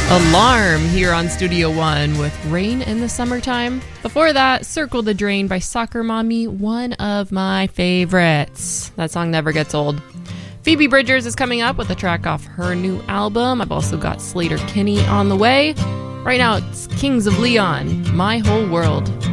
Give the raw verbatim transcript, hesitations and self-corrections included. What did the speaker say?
Alarm here on Studio One with Rain in the Summertime. Before that, Circle the Drain by Soccer Mommy, one of my favorites. That song never gets old. Phoebe Bridgers is coming up with a track off her new album. I've also got Slater Kinney on the way. Right now, it's Kings of Leon, My Whole World.